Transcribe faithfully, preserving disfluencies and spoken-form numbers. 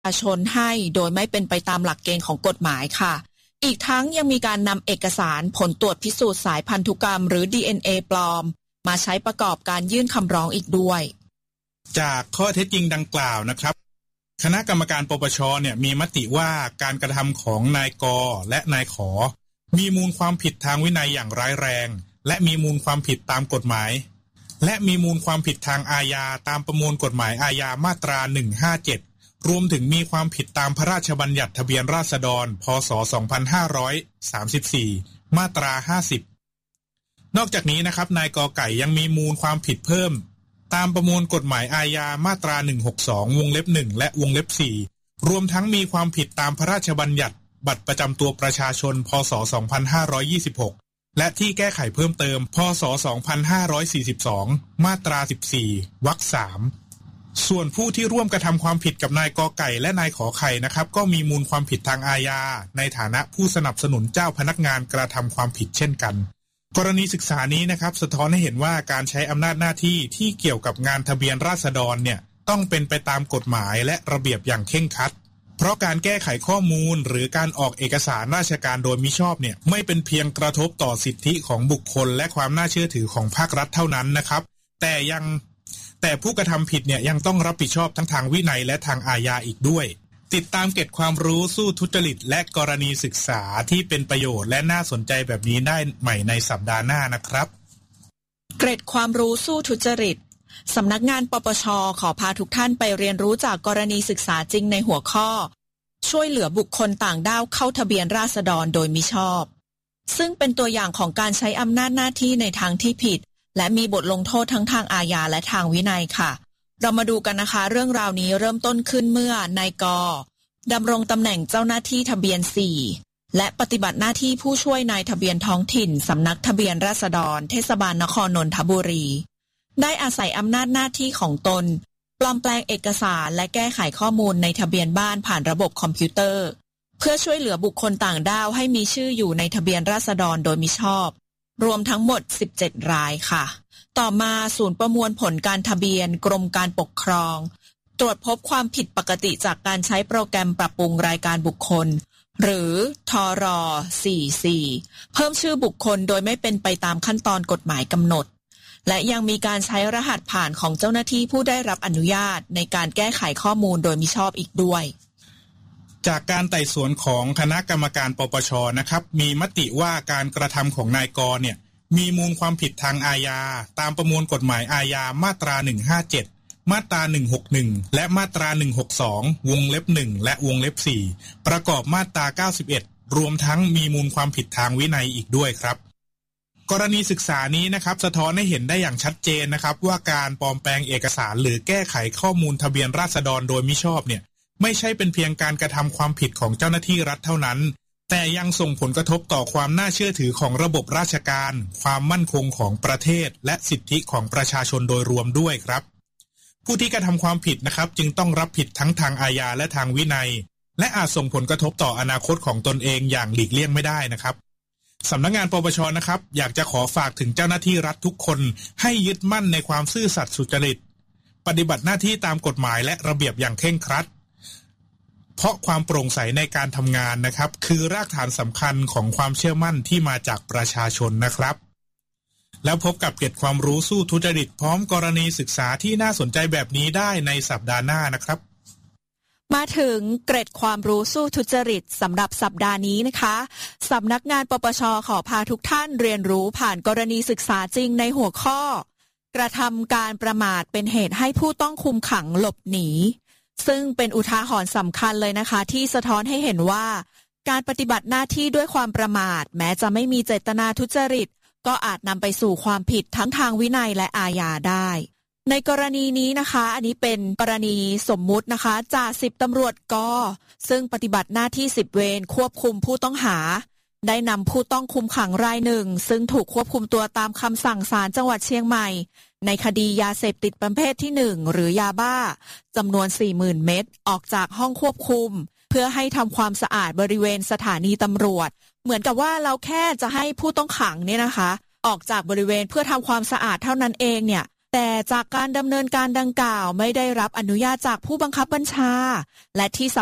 าชนให้โดยไม่เป็นไปตามหลักเกณฑ์ของกฎหมายค่ะอีกทั้งยังมีการนำเอกสารผลตรวจพิสูจน์สายพันธุกรรมหรือ ดี เอ็น เอ ปลอมมาใช้ประกอบการยื่นคำร้องอีกด้วยจากข้อเท็จจริงดังกล่าวนะครับคณะกรรมการปปชเนี่ยมีมติว่าการกระทำของนายกและนายขอมีมูลความผิดทางวินัยอย่างร้ายแรงและมีมูลความผิดตามกฎหมายและมีมูลความผิดทางอาญาตามประมวลกฎหมายอาญามาตราหนึ่งห้าเจ็ดรวมถึงมีความผิดตามพระราชบัญญัติทะเบียนราษฎรพ.ศ. สองพันห้าร้อยสามสิบสี่มาตราห้าสิบนอกจากนี้นะครับนายกไก่ยังมีมูลความผิดเพิ่มตามประมวลกฎหมายอาญามาตราหนึ่งหกสองวงเล็บหนึ่งและวงเล็บสี่รวมทั้งมีความผิดตามพระราชบัญญัติบัตรประจำตัวประชาชนพ.ศ. สองพันห้าร้อยยี่สิบหกและที่แก้ไขเพิ่มเติมพ.ศ. สองพันห้าร้อยสี่สิบสองมาตราสิบสี่วรรคสามส่วนผู้ที่ร่วมกระทำความผิดกับนายกไก่และนายขอไข่นะครับก็มีมูลความผิดทางอาญาในฐานะผู้สนับสนุนเจ้าพนักงานกระทำความผิดเช่นกันกรณีศึกษานี้นะครับสะท้อนให้เห็นว่าการใช้อำนาจหน้าที่ที่เกี่ยวกับงานทะเบียนราษฎรเนี่ยต้องเป็นไปตามกฎหมายและระเบียบอย่างเคร่งครัดเพราะการแก้ไขข้อมูลหรือการออกเอกสารราชการโดยมิชอบเนี่ยไม่เป็นเพียงกระทบต่อสิทธิของบุคคลและความน่าเชื่อถือของภาครัฐเท่านั้นนะครับแต่ยังแต่ผู้กระทำผิดเนี่ยยังต้องรับผิดชอบทั้งทางวินัยและทางอาญาอีกด้วยติดตามเก็บความรู้สู้ทุจริตและกรณีศึกษาที่เป็นประโยชน์และน่าสนใจแบบนี้ได้ใหม่ในสัปดาห์หน้านะครับเกร็ดความรู้สู้ทุจริตสำนักงานปปช.ขอพาทุกท่านไปเรียนรู้จากกรณีศึกษาจริงในหัวข้อช่วยเหลือบุคคลต่างด้าวเข้าทะเบียนราษฎรโดยมิชอบซึ่งเป็นตัวอย่างของการใช้อำนาจหน้าที่ในทางที่ผิดและมีบทลงโทษทั้งทางอาญาและทางวินัยค่ะเรามาดูกันนะคะเรื่องราวนี้เริ่มต้นขึ้นเมื่อนายกดำรงตำแหน่งเจ้าหน้าที่ทะเบียนสี่และปฏิบัติหน้าที่ผู้ช่วยนายทะเบียนท้องถิ่นสำนักทะเบียนราษฎรเทศบาลนครนนทบุรีได้อาศัยอำนาจหน้าที่ของตนปลอมแปลงเอกสารและแก้ไขข้อมูลในทะเบียนบ้านผ่านระบบคอมพิวเตอร์เพื่อช่วยเหลือบุคคลต่างด้าวให้มีชื่ออยู่ในทะเบียนราษฎรโดยมิชอบรวมทั้งหมดสิบเจ็ดรายค่ะต่อมาศูนย์ประมวลผลการทะเบียนกรมการปกครองตรวจพบความผิดปกติจากการใช้โปรแกรมปรับปรุงรายการบุคคลหรือทรสี่สิบสี่เพิ่มชื่อบุคคลโดยไม่เป็นไปตามขั้นตอนกฎหมายกำหนดและยังมีการใช้รหัสผ่านของเจ้าหน้าที่ผู้ได้รับอนุญาตในการแก้ไขข้อมูลโดยมิชอบอีกด้วยจากการไต่สวนของคณะกรรมการปปช.นะครับมีมติว่าการกระทำของนายกเนี่ยมีมูลความผิดทางอาญาตามประมวลกฎหมายอาญามาตราหนึ่งห้าเจ็ดมาตราหนึ่งหกหนึ่งและมาตราหนึ่งหกสองวงเล็บหนึ่งและวงเล็บสี่ประกอบมาตราเก้าสิบเอ็ดรวมทั้งมีมูลความผิดทางวินัยอีกด้วยครับกรณีศึกษานี้นะครับสะท้อนให้เห็นได้อย่างชัดเจนนะครับว่าการปลอมแปลงเอกสารหรือแก้ไขข้อมูลทะเบียนราษฎรโดยมิชอบเนี่ยไม่ใช่เป็นเพียงการกระทำความผิดของเจ้าหน้าที่รัฐเท่านั้นแต่ยังส่งผลกระทบต่อความน่าเชื่อถือของระบบราชการความมั่นคงของประเทศและสิทธิของประชาชนโดยรวมด้วยครับผู้ที่กระทำความผิดนะครับจึงต้องรับผิดทั้งทางอาญาและทางวินัยและอาจส่งผลกระทบต่ออนาคตของตนเองอย่างหลีกเลี่ยงไม่ได้นะครับสำนักงานปปช.นะครับอยากจะขอฝากถึงเจ้าหน้าที่รัฐทุกคนให้ยึดมั่นในความซื่อสัตย์สุจริตปฏิบัติหน้าที่ตามกฎหมายและระเบียบอย่างเคร่งครัดเพราะความโปร่งใสในการทำงานนะครับคือรากฐานสำคัญของความเชื่อมั่นที่มาจากประชาชนนะครับแล้วพบกับเกร็ดความรู้สู้ทุจริตพร้อมกรณีศึกษาที่น่าสนใจแบบนี้ได้ในสัปดาห์หน้านะครับมาถึงเกร็ดความรู้สู้ทุจริตสำหรับสัปดาห์นี้นะคะสำนักงานปปช.ขอพาทุกท่านเรียนรู้ผ่านกรณีศึกษาจริงในหัวข้อกระทำการประมาทเป็นเหตุให้ผู้ต้องคุมขังหลบหนีซึ่งเป็นอุทาหรณ์สำคัญเลยนะคะที่สะท้อนให้เห็นว่าการปฏิบัติหน้าที่ด้วยความประมาทแม้จะไม่มีเจตนาทุจริตก็อาจนำไปสู่ความผิดทั้งทางวินัยและอาญาได้ในกรณีนี้นะคะอันนี้เป็นกรณีสมมุตินะคะจ่าสิบตำรวจกซึ่งปฏิบัติหน้าที่สิบเวรควบคุมผู้ต้องหาได้นำผู้ต้องคุมขังรายหนึ่งซึ่งถูกควบคุมตัวตามคำสั่งศาลจังหวัดเชียงใหม่ในคดียาเสพติดประเภทที่หนึ่งหรือยาบ้าจำนวน สี่หมื่น เม็ดออกจากห้องควบคุมเพื่อให้ทำความสะอาดบริเวณสถานีตำรวจเหมือนกับว่าเราแค่จะให้ผู้ต้องขังเนี่ยนะคะออกจากบริเวณเพื่อทำความสะอาดเท่านั้นเองเนี่ยแต่จากการดำเนินการดังกล่าวไม่ได้รับอนุญาตจากผู้บังคับบัญชาและที่